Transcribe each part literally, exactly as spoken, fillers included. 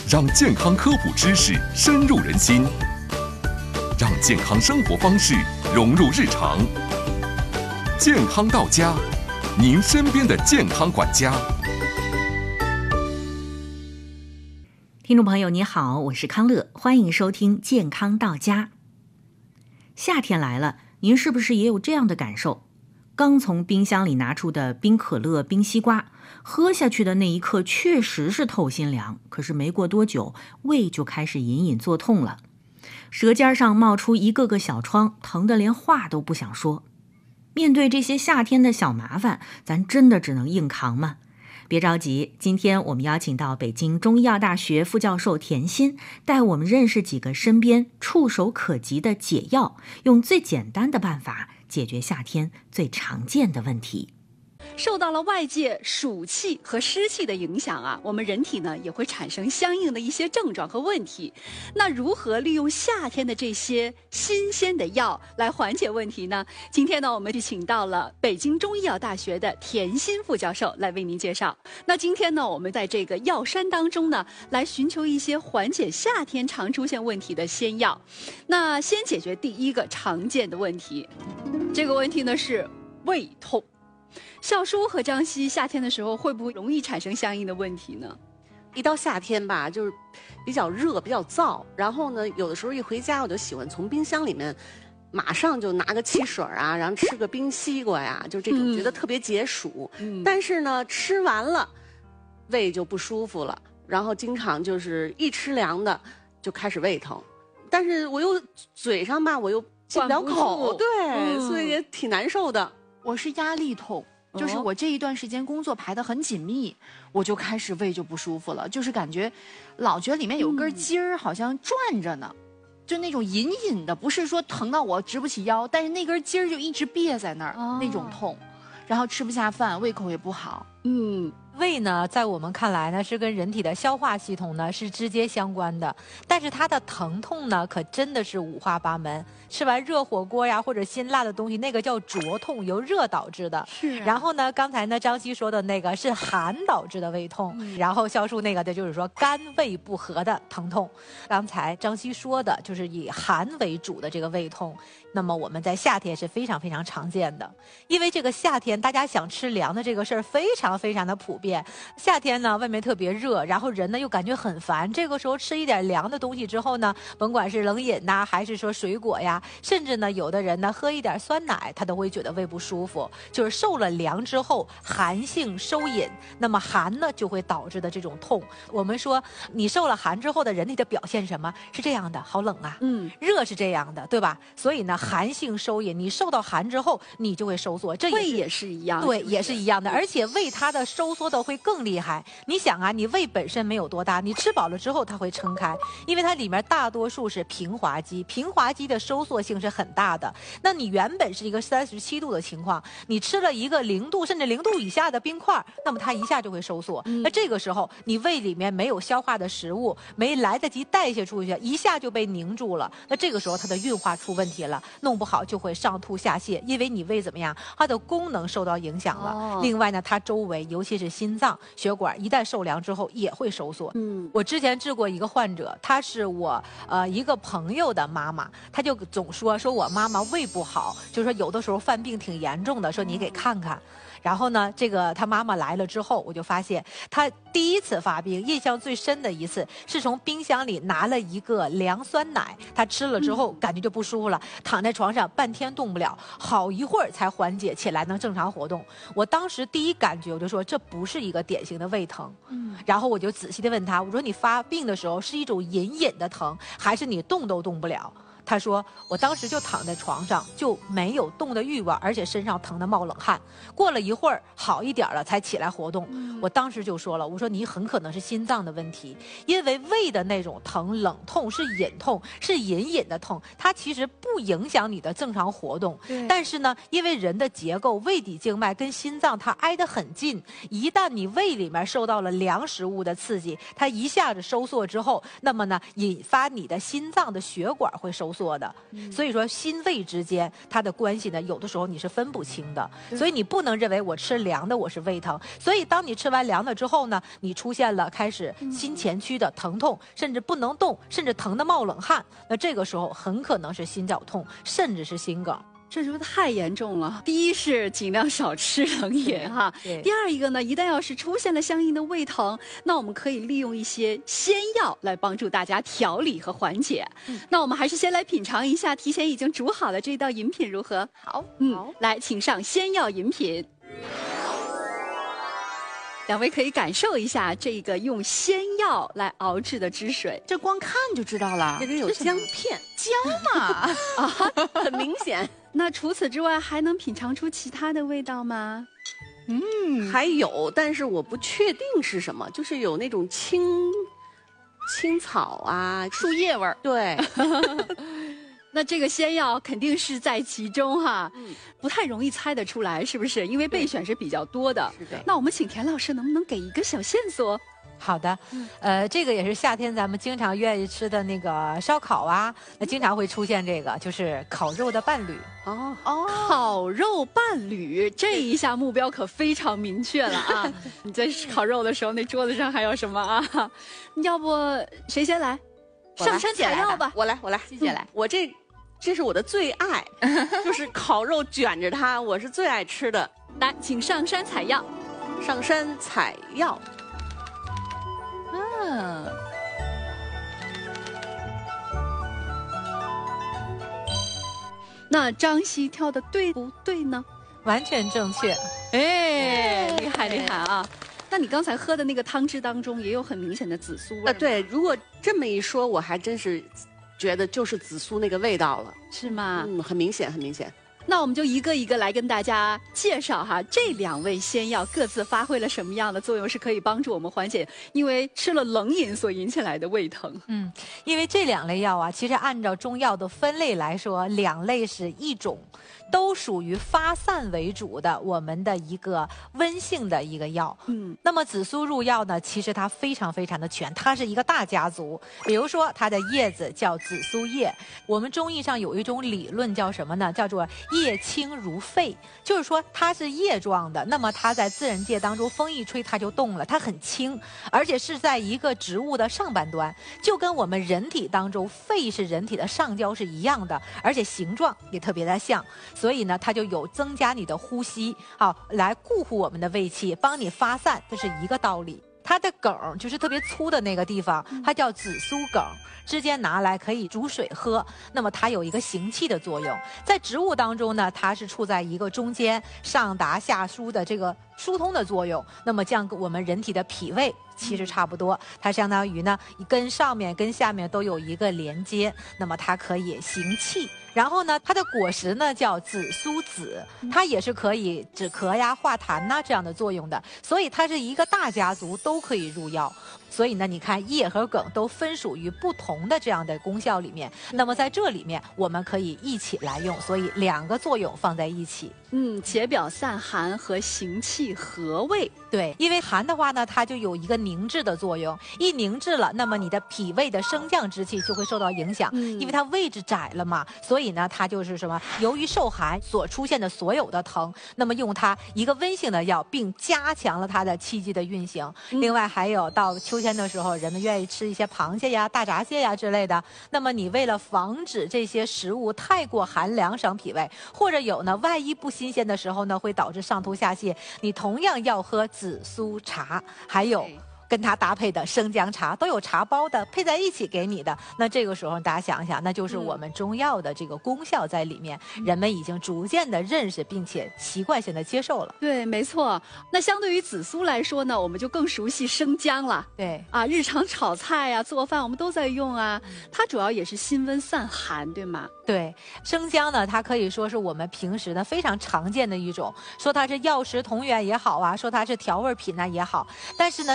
让健康科普知识深入人心，让健康生活方式融入日常。健康到家，您身边的健康管家。 听众朋友你好，我是康乐，欢迎收听健康到家。夏天来了，您是不是也有这样的感受？刚从冰箱里拿出的冰可乐、冰西瓜，喝下去的那一刻确实是透心凉，可是没过多久，胃就开始隐隐作痛了，舌尖上冒出一个个小疮，疼得连话都不想说。面对这些夏天的小麻烦，咱真的只能硬扛吗？别着急，今天我们邀请到北京中医药大学副教授田心，带我们认识几个身边触手可及的解药，用最简单的办法解决夏天最常见的问题。 受到了外界暑气和湿气的影响啊，我们人体呢也会产生相应的一些症状和问题。那如何利用夏天的这些新鲜的药来缓解问题呢？今天呢，我们就请到了北京中医药大学的田心副教授来为您介绍。那今天呢，我们在这个药山当中呢，来寻求一些缓解夏天常出现问题的仙药。那先解决第一个常见的问题，这个问题呢是胃痛。笑叔和张希夏天的时候会不会容易产生相应的问题呢？ 一到夏天吧，就是比较热，比较燥，然后呢，有的时候一回家我就喜欢从冰箱里面马上就拿个汽水啊，然后吃个冰西瓜呀，就这种觉得特别解暑。嗯、但是呢，吃完了胃就不舒服了，然后经常就是一吃凉的就开始胃疼，但是我又嘴上吧我又进不了口，对、嗯，所以也挺难受的。 我是压力痛，就是我这一段时间工作排得很紧密，我就开始胃就不舒服了，就是感觉老觉得里面有根筋儿好像转着呢、嗯、就那种隐隐的，不是说疼到我直不起腰，但是那根筋儿就一直别在那儿、哦、那种痛，然后吃不下饭，胃口也不好。 嗯，胃呢在我们看来呢是跟人体的消化系统呢是直接相关的，但是它的疼痛呢可真的是五花八门。吃完热火锅呀或者辛辣的东西，那个叫灼痛，由热导致的。是、啊。然后呢，刚才呢张希说的那个是寒导致的胃痛，嗯、然后肖叔那个的就是说肝胃不和的疼痛。刚才张希说的就是以寒为主的这个胃痛，那么我们在夏天是非常非常常见的，因为这个夏天大家想吃凉的这个事儿非常非常的普遍。夏天呢外面特别热，然后人呢又感觉很烦，这个时候吃一点凉的东西之后呢，甭管是冷饮呐、啊、还是说水果呀，甚至呢有的人呢喝一点酸奶他都会觉得胃不舒服，就是受了凉之后寒性收引，那么寒呢就会导致的这种痛。我们说你受了寒之后的人体的表现什么是这样的，好冷啊，嗯，热是这样的，对吧？所以呢寒性收引，你受到寒之后你就会收缩，这也胃也是一样， 对， 是是也是一样的，而且胃它的收缩的会更厉害。你想啊，你胃本身没有多大，你吃饱了之后它会撑开，因为它里面大多数是平滑肌，平滑肌的收缩性是很大的。那你原本是一个三十七度的情况，你吃了一个零度甚至零度以下的冰块，那么它一下就会收缩、嗯、那这个时候你胃里面没有消化的食物，没来得及代谢出去，一下就被凝住了，那这个时候它的运化出问题了，弄不好就会上吐下泻，因为你胃怎么样，它的功能受到影响了、哦、另外呢它周围尤其是心脏血管一旦受凉之后也会收缩。嗯，我之前治过一个患者，他是我呃一个朋友的妈妈，他就总说说我妈妈胃不好，就说有的时候犯病挺严重的，说你给看看。然后呢，这个他妈妈来了之后，我就发现他第一次发病，印象最深的一次是从冰箱里拿了一个凉酸奶，他吃了之后感觉就不舒服了，躺在床上半天动不了，好一会儿才缓解起来，能正常活动。我当时第一感觉我就说这不是一个典型的胃疼，嗯，然后我就仔细的问他，我说你发病的时候是一种隐隐的疼，还是你动都动不了？他说我当时就躺在床上就没有动的欲望，而且身上疼得冒冷汗，过了一会儿好一点了才起来活动、嗯、我当时就说了，我说你很可能是心脏的问题，因为胃的那种疼冷痛是隐痛，是隐隐的痛，它其实不影响你的正常活动，但是呢因为人的结构胃底静脉跟心脏它挨得很近，一旦你胃里面受到了凉食物的刺激，它一下子收缩之后，那么呢引发你的心脏的血管会收缩， 缩的。嗯、所以说心胃之间它的关系呢，有的时候你是分不清的。所以你不能认为我吃凉的我是胃疼。所以当你吃完凉的之后呢，你出现了开始心前区的疼痛，甚至不能动，甚至疼得冒冷汗，那这个时候很可能是心绞痛，甚至是心梗。 这是不是太严重了？第一是尽量少吃冷饮哈，第二一个呢，一旦要是出现了相应的胃疼，那我们可以利用一些仙药来帮助大家调理和缓解。嗯、那我们还是先来品尝一下提前已经煮好的这道饮品如何？ 好， 嗯，来，请上仙药饮品。两位可以感受一下这个用仙药来熬制的汁水， 这光看就知道了， 这里有姜片， 姜嘛， 啊，很明显。 那除此之外，还能品尝出其他的味道吗？ 嗯，还有，但是我不确定是什么，就是有那种青青草啊、 树叶味儿。 对。 那这个仙药肯定是在其中哈，嗯，不太容易猜得出来，是不是？因为备选是比较多的。 是的。 那我们请田老师能不能给一个小线索？ 好的，呃，这个也是夏天咱们经常愿意吃的那个烧烤啊，那经常会出现这个，就是烤肉的伴侣。 哦哦，烤肉伴侣，这一下目标可非常明确了啊！你在烤肉的时候，那桌子上还有什么啊？要不谁先来？上山采药吧， 我来，我来， 谢谢来， 我这。这是我的最爱，就是烤肉卷着它，我是最爱吃的。 来，请上山采药。 上山采药。 嗯。 那张希挑的对不对呢？ 完全正确。 哎，厉害厉害啊！那你刚才喝的那个汤汁当中也有很明显的紫苏味。 啊，对，如果这么一说，我还真是。觉得就是紫苏那个味道了， 是吗？ 嗯，很明显，很明显。 那我们就一个一个来跟大家介绍哈，这两味仙药各自发挥了什么样的作用，是可以帮助我们缓解因为吃了冷饮所引起来的胃疼。 嗯，因为这两类药啊，其实按照中药的分类来说，两类是一种。都属于发散为主的我们的一个温性的一个药。嗯，那么紫苏入药呢，其实它非常非常的全，它是一个大家族。比如说它的叶子叫紫苏叶，我们中医上有一种理论叫什么呢？叫做叶轻如沸，就是说它是叶状的，那么它在自然界当中风一吹它就动了，它很轻，而且是在一个植物的上半端，就跟我们人体当中肺是人体的上焦是一样的，而且形状也特别的像。所以呢，它就有增加你的呼吸，好来固护我们的胃气，帮你发散，这是一个道理。它的梗就是特别粗的那个地方，它叫紫苏梗，直接拿来可以煮水喝。那么它有一个行气的作用，在植物当中呢，它是处在一个中间上达下疏的这个疏通的作用。那么像我们人体的脾胃其实差不多，它相当于呢跟上面跟下面都有一个连接，那么它可以行气。然后呢，它的果实呢叫紫苏籽，它也是可以止咳呀、化痰呐这样的作用的，所以它是一个大家族都可以入药。所以呢，你看叶和梗都分属于不同的这样的功效里面，那么在这里面我们可以一起来用，所以两个作用放在一起。 嗯，解表散寒和行气和胃。 对，因为寒的话呢，它就有一个凝滞的作用，一凝滞了，那么你的脾胃的升降之气就会受到影响，嗯、因为它位置窄了嘛，所以呢，它就是什么，由于受寒所出现的所有的疼，那么用它一个温性的药，并加强了它的气机的运行。嗯、另外还有到秋天的时候，人们愿意吃一些螃蟹呀、大闸蟹呀之类的，那么你为了防止这些食物太过寒凉伤脾胃，或者有呢，万一不新鲜的时候呢，会导致上吐下泻，你同样要喝紫苏茶，还有跟它搭配的生姜茶，都有茶包的，配在一起给你的。那这个时候大家想一想，那就是我们中药的这个功效在里面，嗯、人们已经逐渐的认识并且习惯性的接受了。 对，没错。那相对于紫苏来说呢，我们就更熟悉生姜了。 对啊，日常炒菜呀、做饭我们都在用啊。它主要也是辛温散寒，对吗？ 对，生姜呢，它可以说是我们平时呢非常常见的一种，说它是药食同源也好啊，说它是调味品呢也好，但是呢，生姜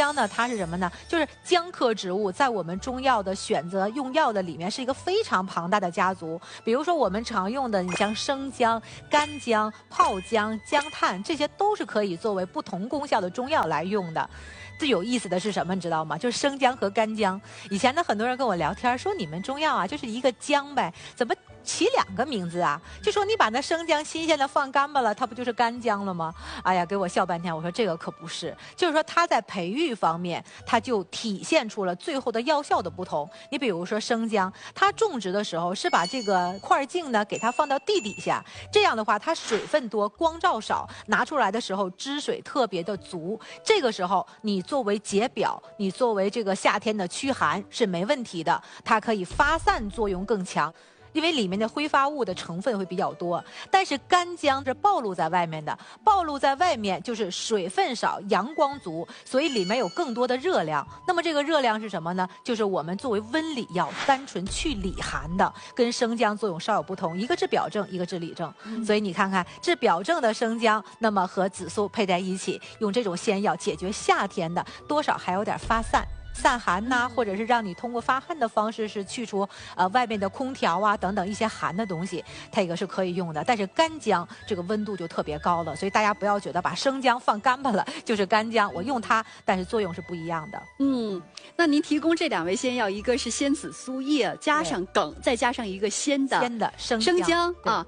姜呢，它是什么呢？就是姜科植物在我们中药的选择用药的里面是一个非常庞大的家族。比如说我们常用的，你像生姜、干姜、泡姜、姜炭，这些都是可以作为不同功效的中药来用的。最有意思的是什么，你知道吗？就是生姜和干姜。以前呢，很多人跟我聊天说，你们中药啊，就是一个姜呗，怎么起两个名字啊？就说你把那生姜新鲜的放干巴了，它不就是干姜了吗？哎呀，给我笑半天。我说这个可不是，就是说它在培育方面，它就体现出了最后的药效的不同。你比如说生姜，它种植的时候是把这个块茎呢给它放到地底下，这样的话它水分多，光照少，拿出来的时候汁水特别的足。这个时候你作为解表，你作为这个夏天的驱寒是没问题的，它可以发散作用更强。因为里面的挥发物的成分会比较多，但是干姜是暴露在外面的，暴露在外面就是水分少，阳光足，所以里面有更多的热量。那么这个热量是什么呢？就是我们作为温里药，单纯去里寒的，跟生姜作用稍有不同，一个治表症，一个治里症。嗯、所以你看看治表症的生姜，那么和紫苏配在一起，用这种仙药解决夏天的，多少还有点发散。散寒呐、啊，或者是让你通过发汗的方式是去除呃外面的空调啊等等一些寒的东西，它也是可以用的。但是干姜这个温度就特别高了，所以大家不要觉得把生姜放干巴了就是干姜，我用它，但是作用是不一样的。 嗯，那您提供这两味仙药，一个是鲜紫苏叶加上梗，再加上一个鲜的鲜的生生姜啊。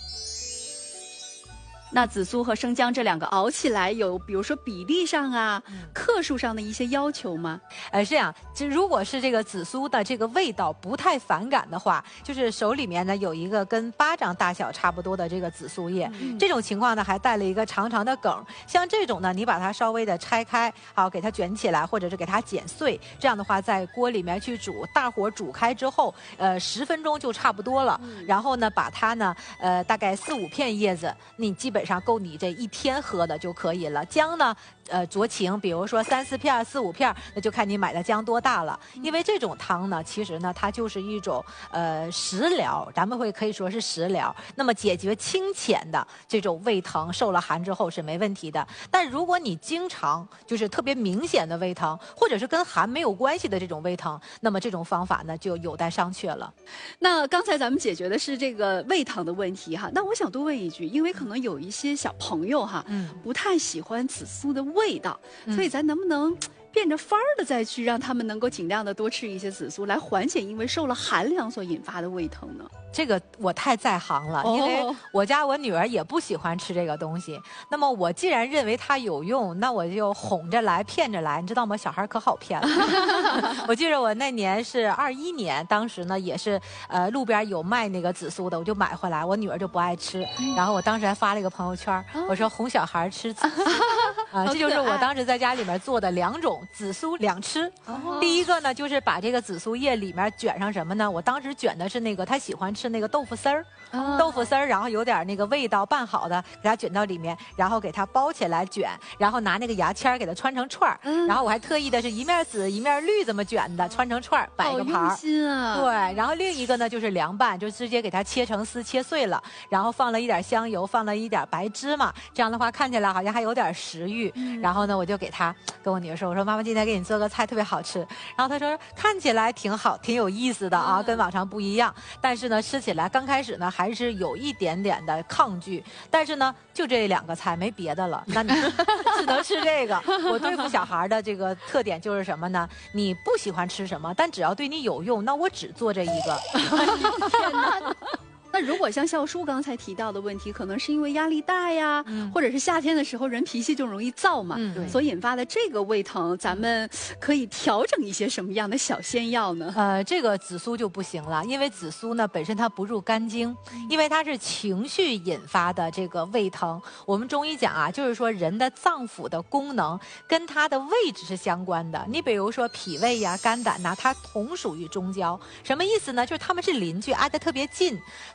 那紫苏和生姜这两个熬起来有，比如说比例上啊、嗯、克数上的一些要求吗？ 呃，是这样，就如果是这个紫苏的这个味道不太反感的话，就是手里面呢有一个跟巴掌大小差不多的这个紫苏叶，嗯、这种情况呢还带了一个长长的梗，像这种呢，你把它稍微的拆开，好给它卷起来，或者是给它剪碎，这样的话在锅里面去煮，大火煮开之后，呃，十分钟就差不多了。嗯、然后呢，把它呢，呃，大概四五片叶子，你基本上够你这一天喝的就可以了。姜呢，呃，酌情，比如说三四片、四五片，那就看你买的姜多大了。因为这种汤呢，其实呢，它就是一种呃食疗，咱们会可以说是食疗。那么解决清浅的这种胃疼，受了寒之后是没问题的。但如果你经常就是特别明显的胃疼，或者是跟寒没有关系的这种胃疼，那么这种方法呢就有待商榷了。 那刚才咱们解决的是这个胃疼的问题哈，那我想多问一句，因为可能有一些小朋友哈，嗯，不太喜欢紫苏的味道，嗯、所以咱能不能变着法儿的再去让他们能够尽量的多吃一些紫苏，来缓解因为受了寒凉所引发的胃疼呢？ 这个我太在行了，因为我家我女儿也不喜欢吃这个东西。那么我既然认为它有用，那我就哄着来，骗着来，你知道吗？小孩可好骗了。我记得我那年是二一年，当时呢也是呃路边有卖那个紫苏的，我就买回来，我女儿就不爱吃。然后我当时还发了一个朋友圈，我说哄小孩吃紫苏。啊，这就是我当时在家里面做的两种紫苏两吃。哦、第一个呢，就是把这个紫苏叶里面卷上什么呢？我当时卷的是那个他喜欢吃那个豆腐丝儿，哦、豆腐丝儿，然后有点那个味道拌好的，给它卷到里面，然后给它包起来卷，然后拿那个牙签给它穿成串儿。嗯、然后我还特意的是一面紫一面绿这么卷的，穿成串儿，摆个盘儿。 好用心啊！ 对，然后另一个呢就是凉拌，就直接给它切成丝，切碎了，然后放了一点香油，放了一点白芝麻，这样的话看起来好像还有点食欲。嗯、然后呢，我就给他跟我女儿说，我说妈妈今天给你做个菜特别好吃。然后她说看起来挺好，挺有意思的啊，嗯、跟往常不一样。但是呢，吃起来刚开始呢还是有一点点的抗拒。但是呢，就这两个菜没别的了，那你只能吃这个。我对付小孩的这个特点就是什么呢？你不喜欢吃什么，但只要对你有用，那我只做这一个。 天哪！那如果像笑叔刚才提到的问题，可能是因为压力大呀，嗯、或者是夏天的时候人脾气就容易躁嘛，嗯、所引发的这个胃疼，咱们可以调整一些什么样的小仙药呢？ 呃，这个紫苏就不行了，因为紫苏呢本身它不入肝经，因为它是情绪引发的这个胃疼。我们中医讲啊，就是说人的脏腑的功能跟它的位置是相关的。你比如说脾胃呀、肝胆呐，它同属于中焦，什么意思呢？就是它们是邻居，挨得特别近。所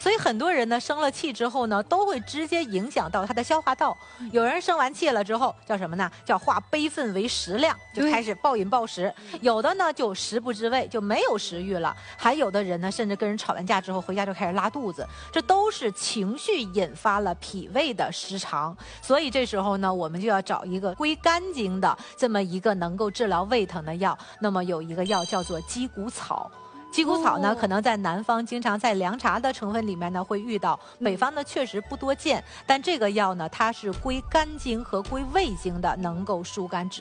所以很多人呢生了气之后呢，都会直接影响到他的消化道。有人生完气了之后叫什么呢？叫化悲愤为食量，就开始暴饮暴食。有的呢就食不知味，就没有食欲了。还有的人呢，甚至跟人吵完架之后回家就开始拉肚子，这都是情绪引发了脾胃的失常。所以这时候呢，我们就要找一个归肝经的这么一个能够治疗胃疼的药。那么有一个药叫做鸡骨草。鸡骨草呢，可能在南方经常在凉茶的成分里面呢会遇到，北方呢确实不多见。但这个药呢，它是归肝经和归胃经的，能够疏肝止